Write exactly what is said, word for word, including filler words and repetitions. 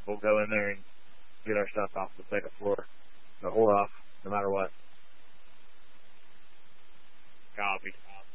we'll go in there and get our stuff off the second floor, or off, no matter what. Copy.